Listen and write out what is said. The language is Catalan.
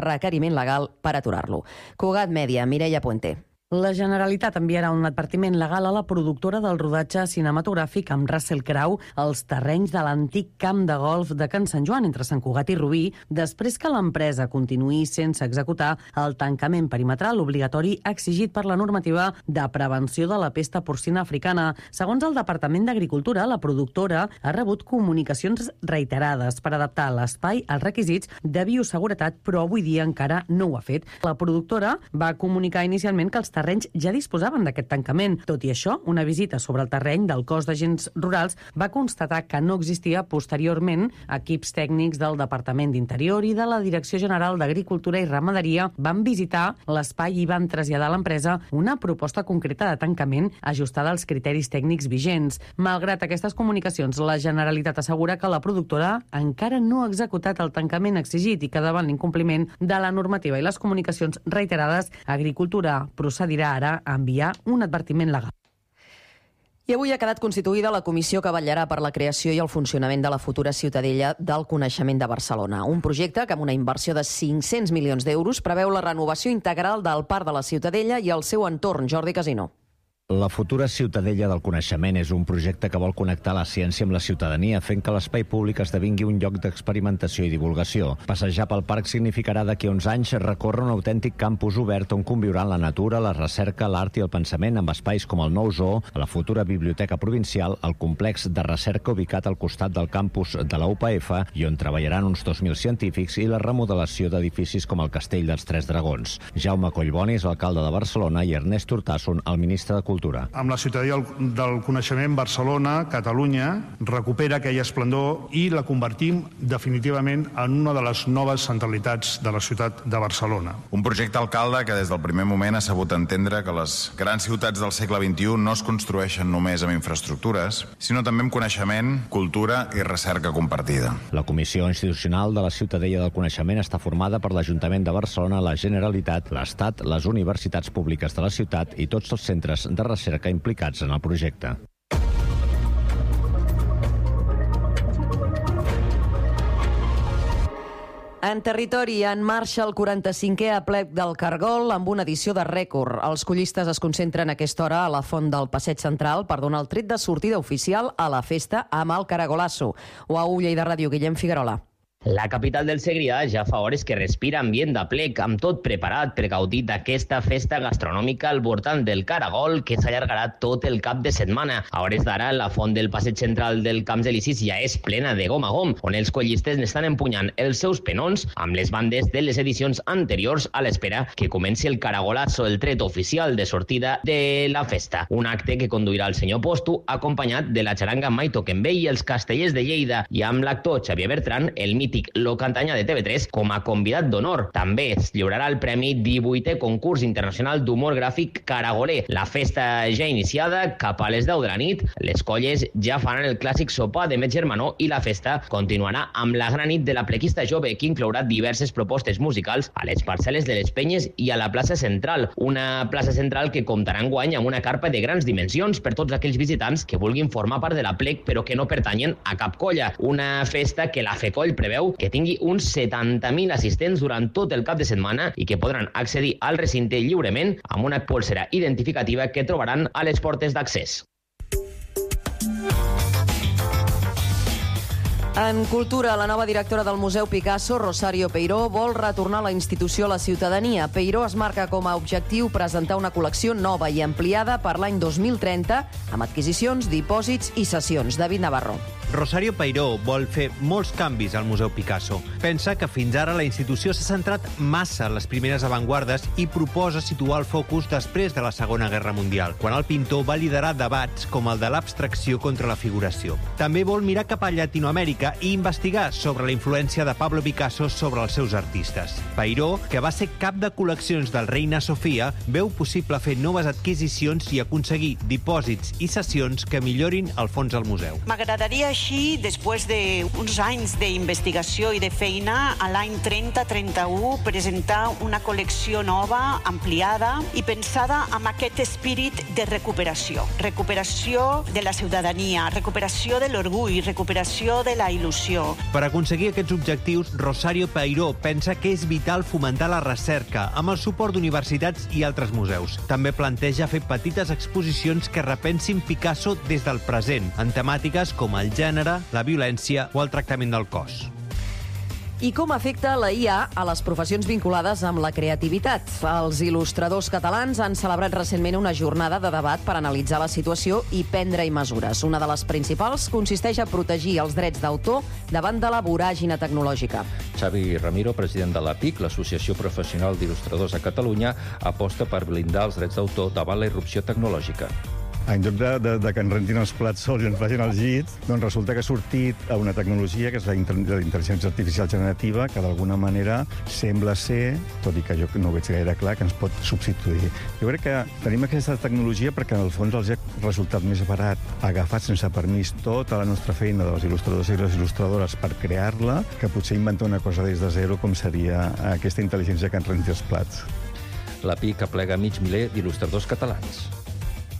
requeriment legal per aturar-lo. Cugat Mèdia, Mireia Puente. La Generalitat enviarà un advertiment legal a la productora del rodatge cinematogràfic amb Russell Crowe als terrenys de l'antic camp de golf de Can Sant Joan, entre Sant Cugat i Rubí, després que l'empresa continuï sense executar el tancament perimetral obligatori exigit per la normativa de prevenció de la pesta porcina africana. Segons el Departament d'Agricultura, la productora ha rebut comunicacions reiterades per adaptar l'espai als requisits de bioseguretat, però avui dia encara no ho ha fet. La productora va comunicar inicialment que els terrenys ja disposaven d'aquest tancament. Tot i això, una visita sobre el terreny del cos d'agents rurals va constatar que no existia posteriorment. Equips tècnics del Departament d'Interior i de la Direcció General d'Agricultura i Ramaderia van visitar l'espai i van traslladar a l'empresa una proposta concreta de tancament ajustada als criteris tècnics vigents. Malgrat aquestes comunicacions, la Generalitat assegura que la productora encara no ha executat el tancament exigit i que davant l'incompliment de la normativa i les comunicacions reiterades, Agricultura procedirà ara a enviar un advertiment legal. I avui ha quedat constituïda la comissió que vetllarà per la creació i el funcionament de la futura Ciutadella del Coneixement de Barcelona. Un projecte que amb una inversió de 500 milions d'euros preveu la renovació integral del Parc de la Ciutadella i el seu entorn. Jordi Casino. La futura Ciutadella del Coneixement és un projecte que vol connectar la ciència amb la ciutadania, fent que l'espai públic esdevingui un lloc d'experimentació i divulgació. Passejar pel parc significarà d'aquí a uns anys recórrer un autèntic campus obert on conviuran la natura, la recerca, l'art i el pensament amb espais com el nou zoo, la futura Biblioteca Provincial, el complex de recerca ubicat al costat del campus de la UPF i on treballaran uns 2.000 científics i la remodelació d'edificis com el Castell dels Tres Dragons. Jaume Collboni és l'alcalde de Barcelona i Ernest Urtasun, el ministre de Cultura. Amb la Ciutadella del Coneixement, Barcelona, Catalunya, recupera aquell esplendor i la convertim definitivament en una de les noves centralitats de la ciutat de Barcelona. Un projecte, alcalde, que des del primer moment ha sabut entendre que les grans ciutats del segle XXI no es construeixen només amb infraestructures, sinó també amb coneixement, cultura i recerca compartida. La Comissió Institucional de la Ciutadella del Coneixement està formada per l'Ajuntament de Barcelona, la Generalitat, l'Estat, les universitats públiques de la ciutat i tots els centres de recerca implicats en el projecte. En territori, en marxa el 45è aplec del Cargol amb una edició de rècord. Els collistes es concentren a aquesta hora a la font del Passeig Central per donar el tret de sortida oficial a la festa amb el Caragolasso. UAU Lleida Ràdio, Guillem Figuerola. La capital del Segrià ja fa hores que respira ambient d'aplec, amb tot preparat per gaudir d'aquesta festa gastronòmica al voltant del Caragol, que s'allargarà tot el cap de setmana. A hores d'ara, la font del passeig central del Camps Elisis ja és plena de gom a gom, on els collistes n'estan empunyant els seus penons amb les bandes de les edicions anteriors a l'espera que comenci el Caragolasso, el tret oficial de sortida de la festa. Un acte que conduirà el senyor Postu, acompanyat de la xaranga Mai Toquen Bé i els castellers de Lleida, i amb l'actor Xavier Bertran, el mític Lo Cantanya de TV3, com a convidat d'honor. També es lliurarà el premi 18è concurs internacional d'humor gràfic Caragoler. La festa ja iniciada, cap a les 10 de la nit, les colles ja faran el clàssic sopar de Met Germanó i la festa continuarà amb la gran nit de la plequista jove, que inclourà diverses propostes musicals a les parcel·les de les Penyes i a la plaça Central. Una plaça central que comptarà enguany amb una carpa de grans dimensions per tots aquells visitants que vulguin formar part de l'aplec però que no pertanyen a cap colla. Una festa que la FECOLL preveu que tingui uns 70.000 assistents durant tot el cap de setmana i que podran accedir al recinte lliurement amb una polsera identificativa que trobaran a les portes d'accés. En cultura, la nova directora del Museu Picasso, Rosario Peiró, vol retornar la institució a la ciutadania. Peiró es marca com a objectiu presentar una col·lecció nova i ampliada per l'any 2030 amb adquisicions, dipòsits i sessions. David Navarro. Rosario Peiró vol fer molts canvis al Museu Picasso. Pensa que fins ara la institució s'ha centrat massa en les primeres avantguardes i proposa situar el focus després de la Segona Guerra Mundial, quan el pintor va liderar debats com el de l'abstracció contra la figuració. També vol mirar cap a Llatinoamèrica i investigar sobre la influència de Pablo Picasso sobre els seus artistes. Peiró, que va ser cap de col·leccions del Reina Sofia, veu possible fer noves adquisicions i aconseguir dipòsits i sessions que millorin el fons del museu. M'agradaria així, després d'uns anys d'investigació i de feina, a l'any 30-31 presentar una col·lecció nova, ampliada i pensada amb aquest espírit de recuperació. Recuperació de la ciutadania, recuperació de l'orgull, recuperació de la il·lusió. Per aconseguir aquests objectius, Rosario Peiró pensa que és vital fomentar la recerca amb el suport d'universitats i altres museus. També planteja fer petites exposicions que repensin Picasso des del present, en temàtiques com el gènere, la violència o el tractament del cos. I com afecta la IA a les professions vinculades amb la creativitat? Els il·lustradors catalans han celebrat recentment una jornada de debat per analitzar la situació i prendre-hi mesures. Una de les principals consisteix a protegir els drets d'autor davant de la voràgine tecnològica. Xavi Ramiro, president de l'APIC, l'Associació Professional d'Il·lustradors a Catalunya, aposta per blindar els drets d'autor davant la irrupció tecnològica. En lloc de que ens rentin els plats sols i ens facin els llits, doncs resulta que ha sortit una tecnologia, que és la intel·ligència artificial generativa, que d'alguna manera sembla ser, tot i que jo no ho veig gaire clar, que ens pot substituir. Jo crec que tenim aquesta tecnologia perquè en el fons els ha resultat més barat agafar sense permís tota la nostra feina dels il·lustradors i les il·lustradores per crear-la, que potser inventar una cosa des de zero com seria aquesta intel·ligència que ens renti els plats. L'APIC aplega mig miler d'il·lustradors catalans.